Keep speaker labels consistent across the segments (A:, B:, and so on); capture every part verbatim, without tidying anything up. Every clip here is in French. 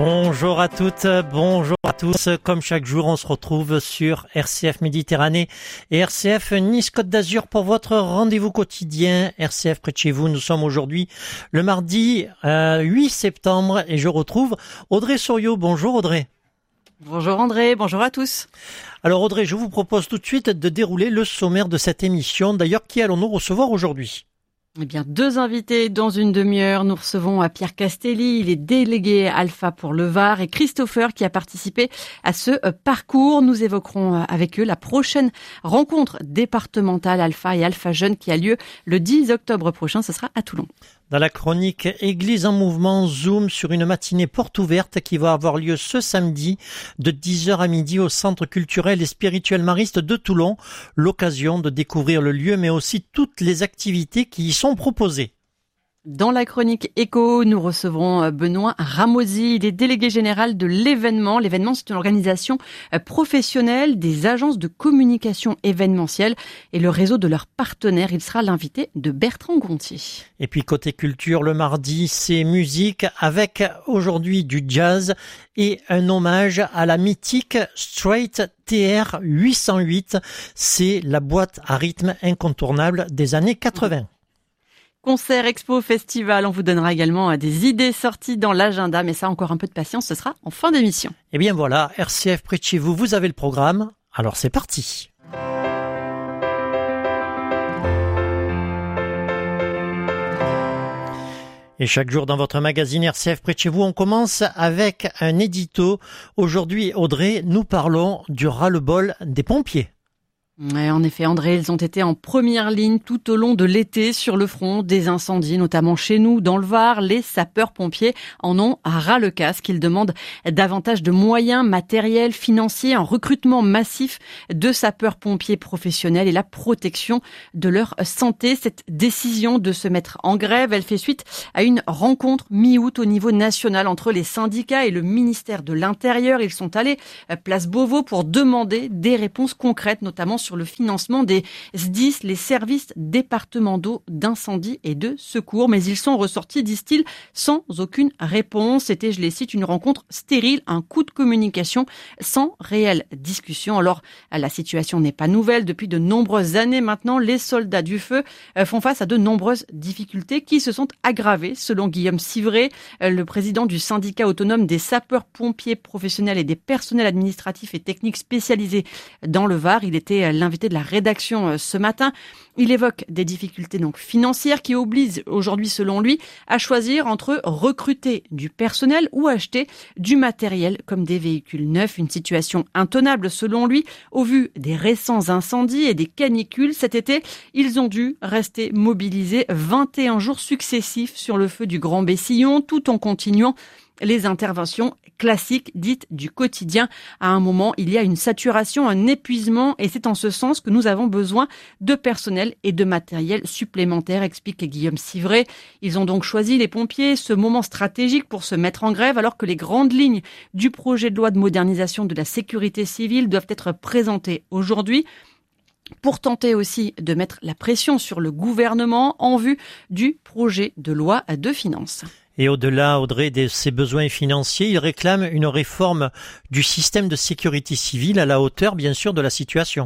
A: Bonjour à toutes, bonjour à tous. Comme chaque jour, on se retrouve sur R C F Méditerranée et R C F Nice-Côte d'Azur pour votre rendez-vous quotidien. R C F près de chez vous, nous sommes aujourd'hui le mardi euh, huit septembre et je retrouve Audrey Souriau. Bonjour Audrey.
B: Bonjour André, bonjour à tous.
A: Alors Audrey, je vous propose tout de suite de dérouler le sommaire de cette émission. D'ailleurs, qui allons-nous recevoir aujourd'hui ?
B: Eh bien, deux invités dans une demi-heure. Nous recevons Pierre Castelli, il est délégué Alpha pour le Var, et Christopher qui a participé à ce parcours. Nous évoquerons avec eux la prochaine rencontre départementale Alpha et Alpha Jeunes qui a lieu le dix octobre prochain. Ce sera à Toulon.
A: Dans la chronique Église en mouvement, zoom sur une matinée porte ouverte qui va avoir lieu ce samedi de dix heures à midi au Centre culturel et spirituel mariste de Toulon. L'occasion de découvrir le lieu mais aussi toutes les activités qui y sont proposées.
B: Dans la chronique Éco, nous recevrons Benoît Ramosi, il est délégué général de l'événement. L'événement, c'est une organisation professionnelle des agences de communication événementielle et le réseau de leurs partenaires. Il sera l'invité de Bertrand Gontier.
A: Et puis côté culture, le mardi, c'est musique avec aujourd'hui du jazz et un hommage à la mythique Straight T R huit cent huit. C'est la boîte à rythme incontournable des années quatre-vingts.
B: Concert, expo, festival, on vous donnera également des idées sorties dans l'agenda, mais ça, encore un peu de patience, ce sera en fin d'émission.
A: Eh bien voilà, R C F près de chez vous, vous avez le programme, alors c'est parti. Et chaque jour dans votre magazine R C F près de chez vous, on commence avec un édito. Aujourd'hui, Audrey, nous parlons du ras-le-bol des pompiers.
B: Ouais, en effet, André, ils ont été en première ligne tout au long de l'été sur le front des incendies, notamment chez nous, dans le Var. Les sapeurs-pompiers en ont ras le casque. Ils demandent davantage de moyens matériels, financiers, un recrutement massif de sapeurs-pompiers professionnels et la protection de leur santé. Cette décision de se mettre en grève, elle fait suite à une rencontre mi-août au niveau national entre les syndicats et le ministère de l'Intérieur. Ils sont allés place Beauvau pour demander des réponses concrètes, notamment sur le financement des S D I S, les services départementaux d'incendie et de secours. Mais ils sont ressortis, disent-ils, sans aucune réponse. C'était, je les cite, une rencontre stérile, un coup de communication sans réelle discussion. Alors, la situation n'est pas nouvelle. Depuis de nombreuses années maintenant, les soldats du feu font face à de nombreuses difficultés qui se sont aggravées, selon Guillaume Civray, le président du syndicat autonome des sapeurs-pompiers professionnels et des personnels administratifs et techniques spécialisés dans le Var. Il était l'invité de la rédaction ce matin. Il évoque des difficultés donc financières qui obligent aujourd'hui, selon lui, à choisir entre recruter du personnel ou acheter du matériel comme des véhicules neufs. Une situation intenable selon lui au vu des récents incendies et des canicules. Cet été, ils ont dû rester mobilisés vingt et un jours successifs sur le feu du Grand Bessillon tout en continuant les interventions classiques dites du quotidien. À un moment, il y a une saturation, un épuisement et c'est en ce sens que nous avons besoin de personnel et de matériel supplémentaire, explique Guillaume Civray. Ils ont donc choisi, les pompiers, ce moment stratégique pour se mettre en grève alors que les grandes lignes du projet de loi de modernisation de la sécurité civile doivent être présentées aujourd'hui, pour tenter aussi de mettre la pression sur le gouvernement en vue du projet de loi de finances.
A: Et au-delà, Audrey, de ses besoins financiers, il réclame une réforme du système de sécurité civile à la hauteur, bien sûr, de la situation.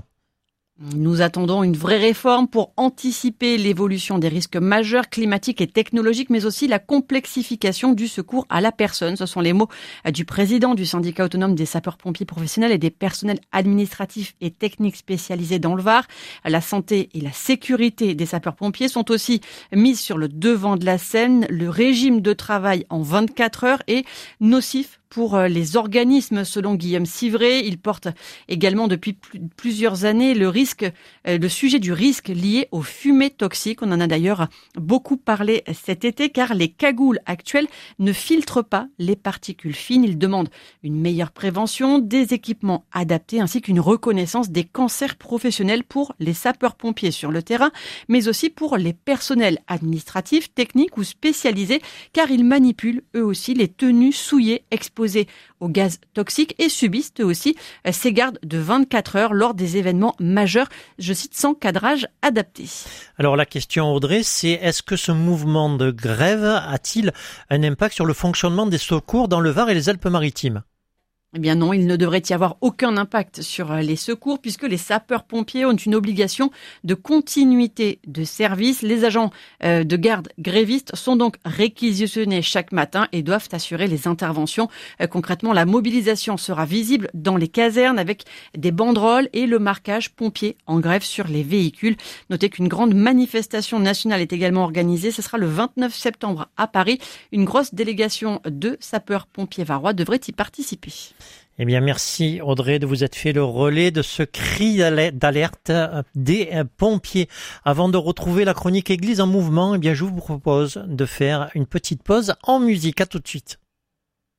B: Nous attendons une vraie réforme pour anticiper l'évolution des risques majeurs climatiques et technologiques, mais aussi la complexification du secours à la personne. Ce sont les mots du président du syndicat autonome des sapeurs-pompiers professionnels et des personnels administratifs et techniques spécialisés dans le Var. La santé et la sécurité des sapeurs-pompiers sont aussi mises sur le devant de la scène. Le régime de travail en vingt-quatre heures est nocif pour les organismes, selon Guillaume Civray. Il porte également depuis plus, plusieurs années le risque, le sujet du risque lié aux fumées toxiques. On en a d'ailleurs beaucoup parlé cet été car les cagoules actuelles ne filtrent pas les particules fines. Il demande une meilleure prévention, des équipements adaptés ainsi qu'une reconnaissance des cancers professionnels pour les sapeurs-pompiers sur le terrain, mais aussi pour les personnels administratifs, techniques ou spécialisés car ils manipulent eux aussi les tenues souillées, expliquées exposés aux gaz toxiques et subissent eux aussi ces gardes de vingt-quatre heures lors des événements majeurs, je cite, sans cadrage adapté.
A: Alors la question, Audrey, c'est est-ce que ce mouvement de grève a-t-il un impact sur le fonctionnement des secours dans le Var et les Alpes-Maritimes ?
B: Eh bien non, il ne devrait y avoir aucun impact sur les secours puisque les sapeurs-pompiers ont une obligation de continuité de service. Les agents de garde grévistes sont donc réquisitionnés chaque matin et doivent assurer les interventions. Concrètement, la mobilisation sera visible dans les casernes avec des banderoles et le marquage pompier en grève sur les véhicules. Notez qu'une grande manifestation nationale est également organisée. Ce sera le vingt-neuf septembre à Paris. Une grosse délégation de sapeurs-pompiers varois devrait y participer.
A: Eh bien, merci Audrey de vous être fait le relais de ce cri d'alerte des pompiers. Avant de retrouver la chronique Église en mouvement, eh bien, je vous propose de faire une petite pause en musique. À tout de suite.